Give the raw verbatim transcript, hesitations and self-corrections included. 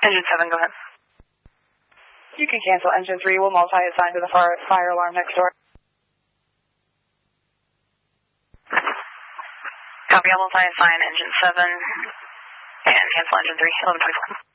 Engine seven, go ahead. You can cancel engine three. We'll multi-assign to the fire, fire alarm next door. Copy, I'll multi-assign engine seven and cancel engine three, eleven twenty-four.